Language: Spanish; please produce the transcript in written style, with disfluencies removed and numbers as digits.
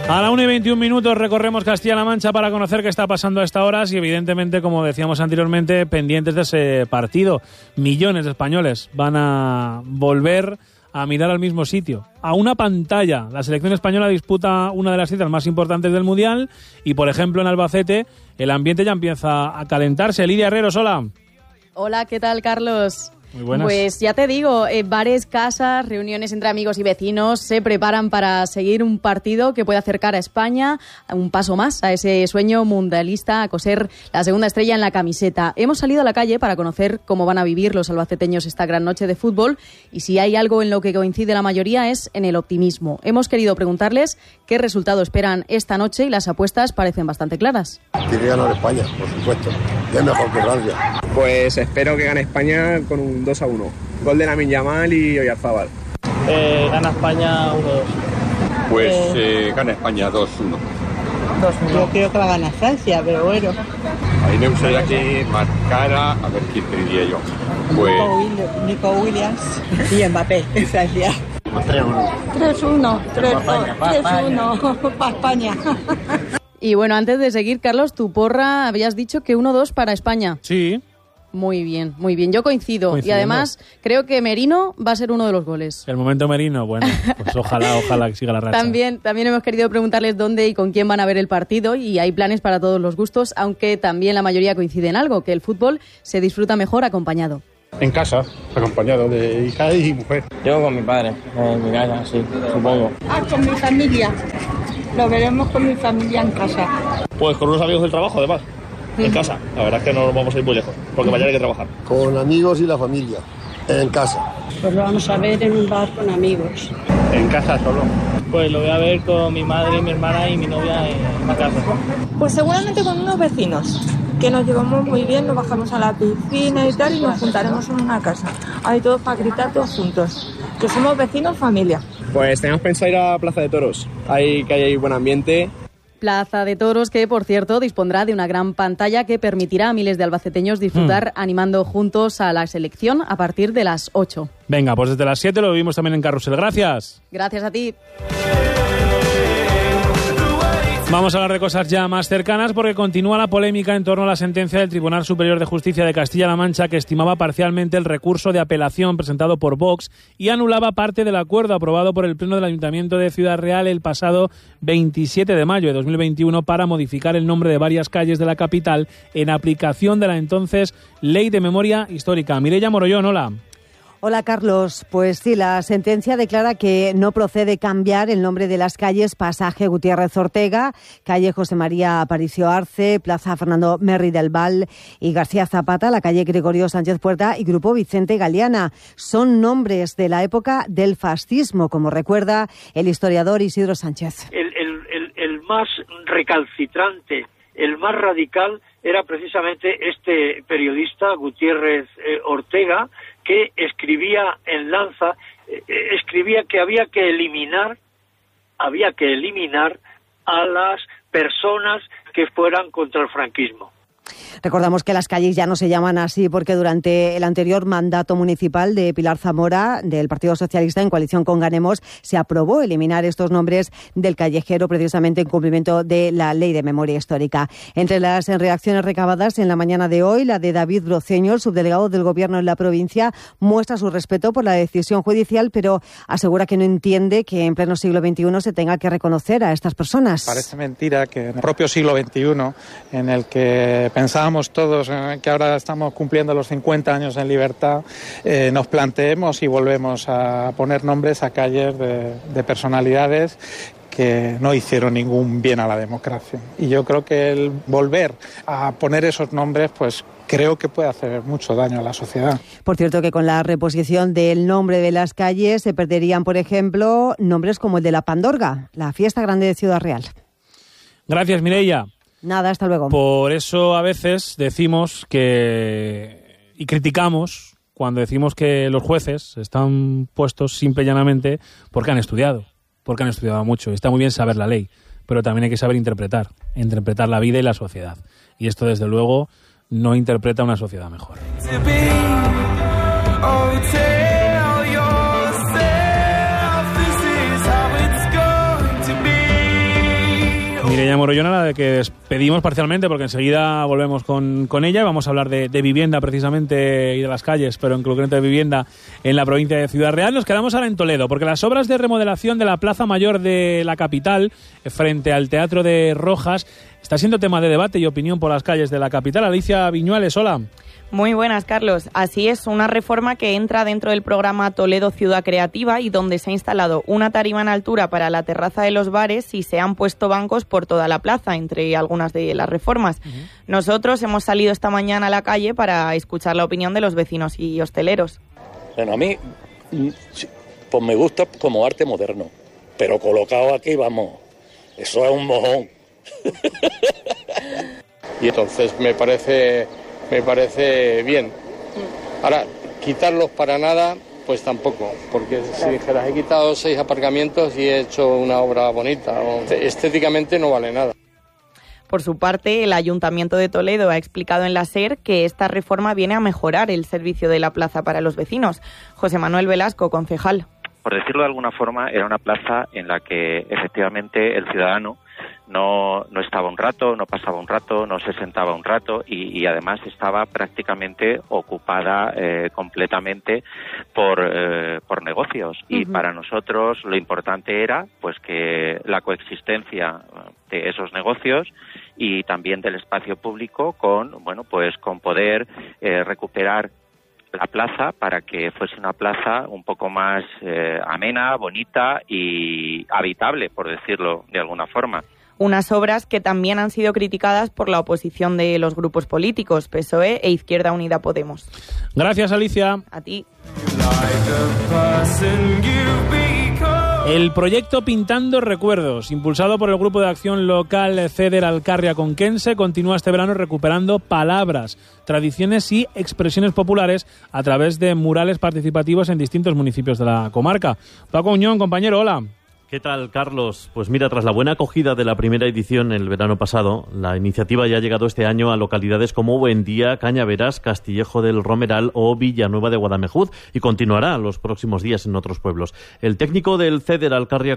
A la 1:21 recorremos Castilla-La Mancha para conocer qué está pasando a esta hora y evidentemente, como decíamos anteriormente, pendientes de ese partido. Millones de españoles van a volver a mirar al mismo sitio, a una pantalla. La selección española disputa una de las citas más importantes del Mundial y, por ejemplo, en Albacete el ambiente ya empieza a calentarse. Lidia Herreros, hola. Hola, ¿qué tal, Carlos? Muy buenas. Pues ya te digo, bares, casas, reuniones entre amigos y vecinos se preparan para seguir un partido que puede acercar a España un paso más a ese sueño mundialista, a coser la segunda estrella en la camiseta. Hemos salido a la calle para conocer cómo van a vivir los albaceteños esta gran noche de fútbol y si hay algo en lo que coincide la mayoría es en el optimismo. Hemos querido preguntarles qué resultado esperan esta noche y las apuestas parecen bastante claras. Tiene que ganar España, por supuesto. Ya es mejor que Francia. Pues espero que gane España con un 2-1. Gol de Lamine Yamal y Oyarzábal. Gana España 1-2. Pues gana España 2-1. 2-1. Yo creo que va a ganar Francia, pero bueno. A mí me gustaría que marcara, a ver quién te diría yo. Pues Nico Williams y Mbappé, Francia. 3-1. 3-1 para España. Y bueno, antes de seguir, Carlos, tu porra habías dicho que 1-2 para España. Sí. Muy bien, muy bien. Yo coincido. Y además creo que Merino va a ser uno de los goles. El momento Merino, bueno, pues ojalá que siga la racha. También hemos querido preguntarles dónde y con quién van a ver el partido y hay planes para todos los gustos, aunque también la mayoría coincide en algo, que el fútbol se disfruta mejor acompañado. En casa, acompañado de hija y mujer. Yo con mi padre, en mi casa, sí, supongo. Con mi familia. Lo veremos con mi familia en casa. Pues con unos amigos del trabajo, además. En casa. La verdad es que no nos vamos a ir muy lejos, porque mañana hay que trabajar. Con amigos y la familia, en casa. Pues lo vamos a ver en un bar con amigos. En casa solo. Pues lo voy a ver con mi madre, mi hermana y mi novia en la casa. Pues seguramente con unos vecinos, que nos llevamos muy bien, nos bajamos a la piscina y tal, y nos juntaremos en una casa. Ahí todos para gritar todos juntos. Que somos vecinos, familia. Pues tenemos pensado ir a Plaza de Toros. Ahí que hay buen ambiente. Plaza de Toros que, por cierto, dispondrá de una gran pantalla que permitirá a miles de albaceteños disfrutar animando juntos a la selección a partir de las 8. Venga, pues desde las 7 lo vivimos también en Carrusel. Gracias. Gracias a ti. Vamos a hablar de cosas ya más cercanas porque continúa la polémica en torno a la sentencia del Tribunal Superior de Justicia de Castilla-La Mancha que estimaba parcialmente el recurso de apelación presentado por Vox y anulaba parte del acuerdo aprobado por el Pleno del Ayuntamiento de Ciudad Real el pasado 27 de mayo de 2021 para modificar el nombre de varias calles de la capital en aplicación de la entonces Ley de Memoria Histórica. Mireia Morollón, hola. Hola, Carlos. Pues sí, la sentencia declara que no procede cambiar el nombre de las calles Pasaje Gutiérrez Ortega, calle José María Aparicio Arce, Plaza Fernando Merri del Val y García Zapata, la calle Gregorio Sánchez Puerta y Grupo Vicente Galeana. Son nombres de la época del fascismo, como recuerda el historiador Isidro Sánchez. El más recalcitrante, el más radical era precisamente este periodista, Gutiérrez Ortega, que escribía en Lanza, escribía que había que eliminar a las personas que fueran contra el franquismo. Recordamos que las calles ya no se llaman así porque durante el anterior mandato municipal de Pilar Zamora, del Partido Socialista, en coalición con Ganemos, se aprobó eliminar estos nombres del callejero precisamente en cumplimiento de la Ley de Memoria Histórica. Entre las reacciones recabadas en la mañana de hoy, la de David Broceño, el subdelegado del Gobierno en la provincia, muestra su respeto por la decisión judicial, pero asegura que no entiende que en pleno siglo XXI se tenga que reconocer a estas personas. Parece mentira que en el propio siglo XXI, en el que pensábamos todos que ahora estamos cumpliendo los 50 años en libertad, nos planteemos y volvemos a poner nombres a calles de personalidades que no hicieron ningún bien a la democracia. Y yo creo que el volver a poner esos nombres, pues creo que puede hacer mucho daño a la sociedad. Por cierto, que con la reposición del nombre de las calles se perderían, por ejemplo, nombres como el de la Pandorga, la fiesta grande de Ciudad Real. Gracias, Mireia. Nada, hasta luego. Por eso a veces decimos y criticamos cuando decimos que los jueces están puestos simple y llanamente porque han estudiado mucho. Está muy bien saber la ley, pero también hay que saber interpretar la vida y la sociedad. Y esto, desde luego, no interpreta una sociedad mejor. Mireia Morollona, la de que despedimos parcialmente porque enseguida volvemos con ella y vamos a hablar de vivienda precisamente y de las calles, pero en concreto de vivienda en la provincia de Ciudad Real. Nos quedamos ahora en Toledo porque las obras de remodelación de la Plaza Mayor de la capital frente al Teatro de Rojas está siendo tema de debate y opinión por las calles de la capital. Alicia Viñuales, hola. Muy buenas, Carlos. Así es, una reforma que entra dentro del programa Toledo Ciudad Creativa y donde se ha instalado una tarima en altura para la terraza de los bares y se han puesto bancos por toda la plaza, entre algunas de las reformas. Nosotros hemos salido esta mañana a la calle para escuchar la opinión de los vecinos y hosteleros. Bueno, a mí pues me gusta como arte moderno, pero colocado aquí, vamos, eso es un mojón. Y entonces me parece bien. Ahora, quitarlos para nada, pues tampoco, porque si dijeras he quitado 6 aparcamientos y he hecho una obra bonita, estéticamente no vale nada. Por su parte, el Ayuntamiento de Toledo ha explicado en la SER que esta reforma viene a mejorar el servicio de la plaza para los vecinos. José Manuel Velasco, concejal. Por decirlo de alguna forma, era una plaza en la que efectivamente el ciudadano no estaba un rato, no pasaba un rato, no se sentaba un rato y además estaba prácticamente ocupada completamente por negocios. Y para nosotros lo importante era pues que la coexistencia de esos negocios y también del espacio público con poder recuperar la plaza para que fuese una plaza un poco más amena, bonita y habitable, por decirlo de alguna forma. Unas obras que también han sido criticadas por la oposición de los grupos políticos, PSOE e Izquierda Unida Podemos. Gracias, Alicia. A ti. El proyecto Pintando Recuerdos, impulsado por el grupo de acción local CEDER Alcarria Conquense, continúa este verano recuperando palabras, tradiciones y expresiones populares a través de murales participativos en distintos municipios de la comarca. Paco Uñón, compañero, hola. ¿Qué tal, Carlos? Pues mira, tras la buena acogida de la primera edición el verano pasado, la iniciativa ya ha llegado este año a localidades como Buendía, Cañaveras, Castillejo del Romeral o Villanueva de Guadamejuz y continuará los próximos días en otros pueblos. El técnico del CEDER Alcarria